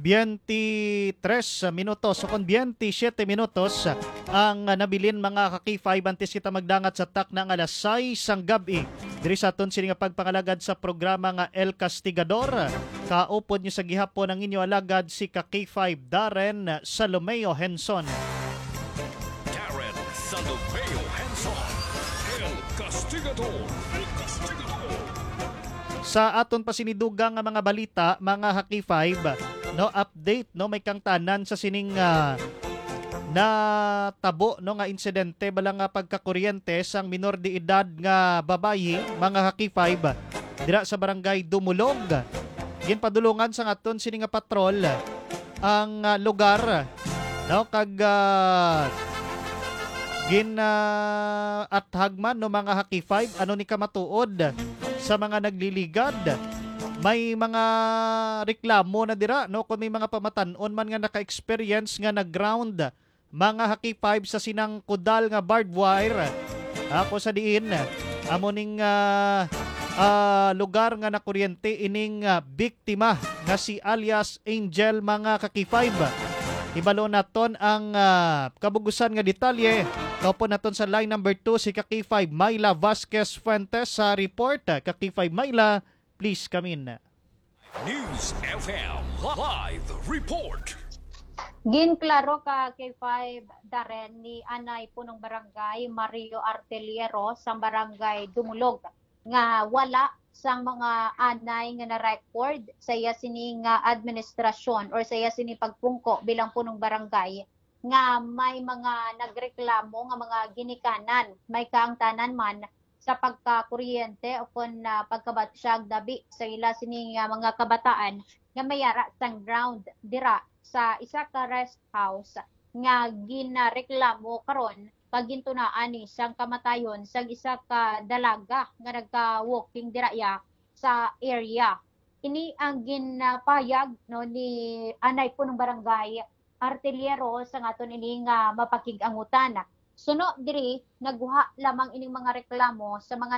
23 minutos o kon 27 minutos ang nabilin mga kaki-5 antes kita magdangat sa tak ng alas 6 ang gabi. Diri sa aton sini nga pagpangalagad sa programa nga El Castigador. Kaupod nyo sa gihapon ang inyo alagad si kaki-5 Darren Salomeo Henson. Darren Salomeo Henson, El Castigador. El Castigador. Sa aton pasinidugang nga mga balita, mga Haki 5, no update no may kang tanan sa sining na tabo no nga insidente balang nga pagkakuryente sang minor de edad nga babayi, mga Haki 5 dira sa barangay Dumulog. Ginpadulungan sa aton sining nga patrol ang lugar no kag at hagman no mga Haki 5 ano ni kamatuod sa mga nagliligad. May mga reklamo na dira no kung may mga pamatan-on man nga naka-experience nga nag-ground mga Haki 5 sa sinang kudal nga barbed wire. Ako sa diin amoning lugar nga nakuryente ining biktima nga si alias Angel, mga Haki 5. Ibalo naton ang kabugusan nga detalye. Kaupo naton sa line number 2 si Kaki5 Myla Vasquez Fuentes sa report. Kaki5 Myla, please come in. News FM Live Report. Ginklaro ka kay 5 Darren ni Anay Punong Barangay Mario Arteliero sa Barangay Dumulog nga wala sang mga anay nga na-record sa iya sining administrasyon or sa iya sining pagpungko bilang punong barangay nga may mga nagreklamo nga mga ginikanan may kaangtanan man sa pagkakuryente o kon pagkabatsyag dabi sa ila sining mga kabataan nga mayara sang ground dira sa isa ka rest house nga ginareklamo karon pagintunaan ni sang kamatayon sang isa ka dalaga nga nagka-walking diraya sa area. Ini ang ginapayag no ni Anay Punong Barangay Arteliero sa ngaton ini nga mapakig-angutan. Suno diri nagguha lamang ining mga reklamo sa mga